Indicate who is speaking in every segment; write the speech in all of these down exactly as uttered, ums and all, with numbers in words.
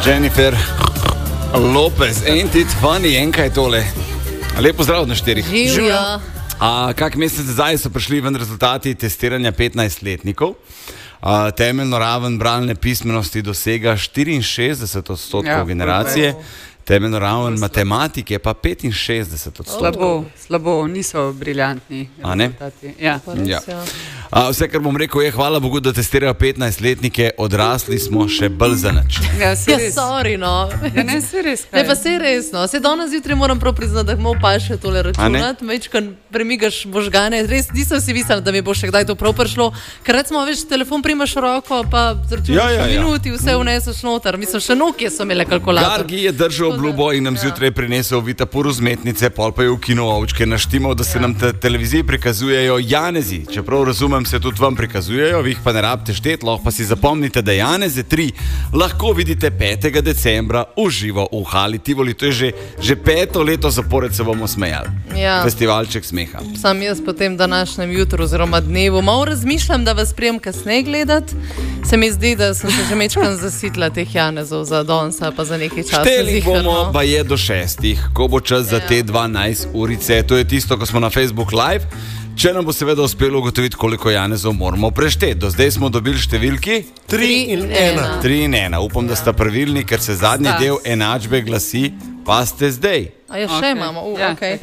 Speaker 1: Jennifer Lopez, ain't it funny, enkaj tole. Lepo zdrav na štirih.
Speaker 2: Živjo.
Speaker 1: A, kak mesec zdaj so prišli ven rezultati testiranja petnajstletnikov. A, temeljno raven bralne pismenosti dosega štiriinšestdeset odstotkov ja, generacije. Temeljno raven matematike pa petinšestdeset odstotkov.
Speaker 3: Slabo, slabo, niso briljantni rezultati. Ja.
Speaker 1: Ja. A, vse, kar bom rekel, je hvala Bogu, da testirajo petnajstletnike, odrasli smo še bolj za nič.
Speaker 3: Ja,
Speaker 2: Ja, sorry, no.
Speaker 3: Ja, ne, se res.
Speaker 2: Ne, pa se res, no. Se danes zjutraj moram prav priznati, da malo pa še tole računati, mečkan premigaš možgane. Res nisem si mislila, da mi bo še kdaj to prav prišlo. Ker recimo, veš, telefon primaš v roko, pa zračunaš
Speaker 1: Ja, ja, ja.
Speaker 2: minuti, vse vneseš noter. Mislim, še Nokia so imele kalkulator.
Speaker 1: Gargi je držal obljubo in nam zjutraj prinesel Vitapur vzmetnice, pol pa je v kino ovčke naštimal, da se nam te televiziji prikazujejo Janezi. Čeprav razumem, se tudi vam prikazujejo, vi jih pa ne rabite štet, lahko pa si zapomnite, da Janeze tri lahko vidite petega decembra v živo v Hali Tivoli. To je že, že peto leto zapored, se bomo smejali.
Speaker 2: Ja.
Speaker 1: Festivalček smeha.
Speaker 2: Sam jaz po tem današnjem jutru oziroma dnevu malo razmišljam, da vas prijem kasneje gledati. Se mi zdi, da sem se že mečkan zasitla teh Janezov za danes pa za nekaj časa.
Speaker 1: Šteli
Speaker 2: Ziher,
Speaker 1: bomo
Speaker 2: no.
Speaker 1: pa je do šestih, ko bo čas za
Speaker 2: Ja.
Speaker 1: te dvanajst urice. To je tisto, ko smo na Facebook Live. Če nam bo seveda uspelo ugotoviti, koliko Janezov moramo prešteti. Do zdaj smo dobili številki
Speaker 2: Tri in ena.
Speaker 1: tri in ena. Upam, da sta pravilni, ker se zadnji
Speaker 3: Sta.
Speaker 1: del enačbe glasi, pa ste zdaj.
Speaker 2: A ja, še
Speaker 3: Okej.
Speaker 2: imamo, uh,
Speaker 3: Ja.
Speaker 2: okej.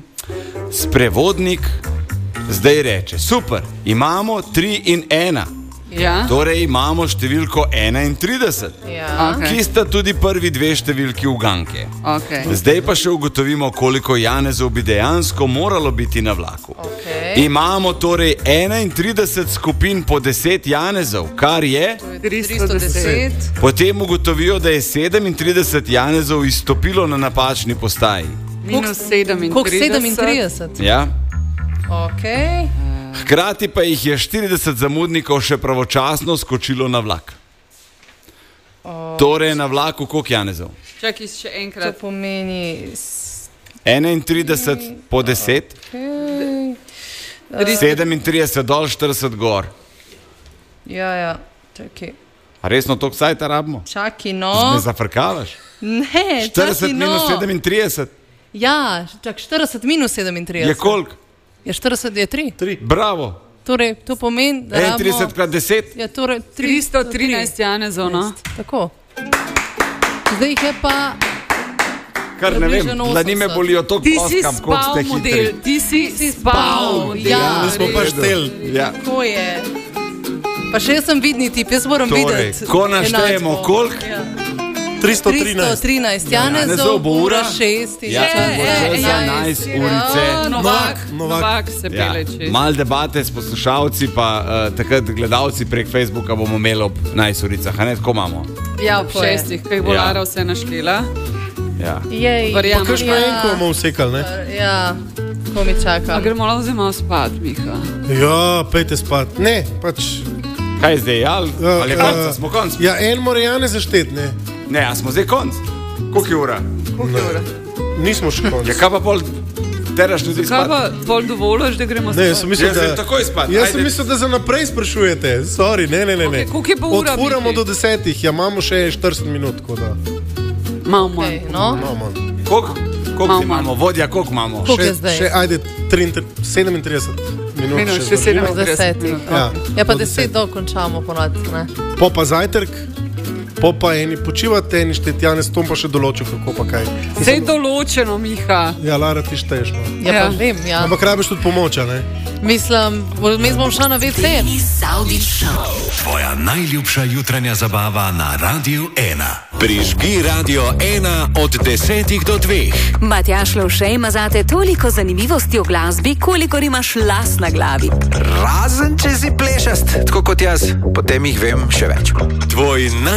Speaker 1: Sprevodnik zdaj reče, super, imamo tri in ena.
Speaker 3: Ja.
Speaker 1: Torej imamo številko enaintrideset,
Speaker 2: Ja.
Speaker 3: Okej.
Speaker 1: ki sta tudi prvi dve številki uganke.
Speaker 3: Okay.
Speaker 1: Zdaj pa še ugotovimo, koliko Janezov bi dejansko moralo biti na vlaku.
Speaker 2: Okej.
Speaker 1: Imamo torej enaintrideset skupin po deset Janezov, kar je,
Speaker 2: tristo deset.
Speaker 1: potem ugotovijo, da je sedemintrideset Janezov izstopilo na napačni postaji.
Speaker 3: Minus sedemintrideset.
Speaker 2: Koliko sedemintrideset?
Speaker 1: Ja?
Speaker 2: Okej.
Speaker 1: Hkrati pa jih je štirideset zamudnikov še pravočasno skočilo na vlak. Torej na vlaku koliko Janezov?
Speaker 3: Čakaj še
Speaker 2: To
Speaker 3: enkrat.
Speaker 2: pomeni... s-
Speaker 1: enaintrideset po deset,
Speaker 2: okej.
Speaker 1: sedemintrideset dol, štirideset gor.
Speaker 2: Ja, ja, čakaj.
Speaker 1: A resno to sajta rabimo?
Speaker 2: Čakaj,
Speaker 1: Me
Speaker 2: no.
Speaker 1: zafrkavaš?
Speaker 2: Ne,
Speaker 1: štirideset
Speaker 2: čakaj, no.
Speaker 1: minus sedemintrideset
Speaker 2: Ja, čak, štirideset minus sedemintrideset.
Speaker 1: je koliko?
Speaker 2: Ja, štirideset je tri.
Speaker 1: Bravo.
Speaker 2: Torej, to pomeni, da
Speaker 1: enaintrideset
Speaker 2: rabimo...
Speaker 1: krat deset.
Speaker 2: Ja, torej,
Speaker 3: tristo trinajst Janezov, no.
Speaker 2: Tako. Zdaj jih je pa...
Speaker 1: Kar ne vem,
Speaker 2: Približno
Speaker 1: da ni me
Speaker 2: osemdeset.
Speaker 1: bolijo to
Speaker 3: Ti si
Speaker 1: koskam, koliko
Speaker 3: spal
Speaker 1: ste
Speaker 3: model,
Speaker 1: hitri.
Speaker 3: ti si spal.
Speaker 2: Ja,
Speaker 4: Mi smo pa šteli.
Speaker 1: Ja.
Speaker 2: Tako je. Pa še jaz sem vidni tip, jaz moram
Speaker 1: Torej,
Speaker 2: videti.
Speaker 1: ko naštejemo,
Speaker 2: enačbo.
Speaker 1: koliko?
Speaker 2: Ja.
Speaker 4: tristo
Speaker 2: tristo
Speaker 4: trinajst.
Speaker 2: trinajst
Speaker 1: Janezov
Speaker 2: Janezov,
Speaker 1: bo ura
Speaker 2: ura šest. in
Speaker 1: Ja,
Speaker 2: čas
Speaker 1: bo
Speaker 2: je
Speaker 1: čas za
Speaker 2: enajst.
Speaker 1: enajst
Speaker 2: Ja.
Speaker 1: urice.
Speaker 3: Novak,
Speaker 4: Novak, Novak.
Speaker 3: Novak se
Speaker 1: Ja,
Speaker 3: pele čez.
Speaker 1: mal debate s poslušalci, pa uh, takrat gledalci prek Facebooka bomo imeli ob enajst uricah, a ne tako imamo.
Speaker 3: Ja, ob
Speaker 2: Tako je.
Speaker 3: šestih, kaj bo
Speaker 1: Ja.
Speaker 3: Lara vse naštela.
Speaker 1: Ja.
Speaker 2: Jej.
Speaker 3: Verjamem.
Speaker 4: Pa kakšno
Speaker 2: Ja.
Speaker 4: enko bomo vsekali, ne?
Speaker 2: Ja, ko mi čaka.
Speaker 3: A gremo lahko malo spat, Miha.
Speaker 4: Ja, pejte spat. Ne, pač...
Speaker 1: Kaj je zdaj, ali,
Speaker 4: Ja,
Speaker 1: ali je
Speaker 4: ja.
Speaker 1: konc, a smo konc?
Speaker 4: Ja, en mora Janez zaštet, ne?
Speaker 1: Ne, a smo zdaj konc? Koliko je ura?
Speaker 4: Ne. Nismo še konc.
Speaker 1: Ja, kaj pa pol teraš ljudi
Speaker 3: Kaj
Speaker 1: spat?
Speaker 3: pa pol dovoliš, da gremo
Speaker 4: Ne, jaz sem mislil,
Speaker 1: Jaz sem
Speaker 4: da...
Speaker 1: takoj spat.
Speaker 4: Jaz sem
Speaker 1: Ajde.
Speaker 4: mislil, da za naprej sprašujete. Sorry, ne, ne, ne. ne.
Speaker 3: Okej, koliko je pa ura,
Speaker 4: Odfuramo
Speaker 3: Miki?
Speaker 4: do desetih, ja, imamo še štirideset minut, tako da...
Speaker 3: Malo
Speaker 2: Okay,
Speaker 3: manj.
Speaker 2: no.
Speaker 4: No, manj.
Speaker 1: Koliko? Koliko
Speaker 3: Malo
Speaker 1: ti imamo? Vodja, koliko imamo?
Speaker 2: Koliko je
Speaker 4: Še,
Speaker 2: zdaj?
Speaker 4: še, ajde, triintrideset, sedemintrideset minut.
Speaker 3: Minus
Speaker 4: še
Speaker 3: še
Speaker 4: zdržimo.
Speaker 3: sedem.
Speaker 2: Desetih.
Speaker 3: minut.
Speaker 4: Ja,
Speaker 2: Ja, pa
Speaker 4: do
Speaker 2: deset do končamo ponad, ne?
Speaker 4: Po pa zajtrk, po pa eni počivate, eni šteti Janez, Tom pa še določil, kako pa kaj.
Speaker 3: Vse je določeno, Miha.
Speaker 4: Ja, Lara, ti šteješ, no.
Speaker 2: Ja,
Speaker 3: Ja.
Speaker 2: pa vem, ja.
Speaker 4: Ampak rabiš tudi pomoč, a ne?
Speaker 2: Mislim, mi smo šla na ve ce.
Speaker 5: Tvoja najljubša jutranja zabava na Radiu ena. Prižgi Radio ena od desetih do dveh.
Speaker 6: Matjaž Lovše ima zate toliko zanimivosti o glasbi, kolikor imaš las na glavi.
Speaker 7: Razen če si plešast, tako kot jaz, potem jih vem še več.
Speaker 5: Tvoj naj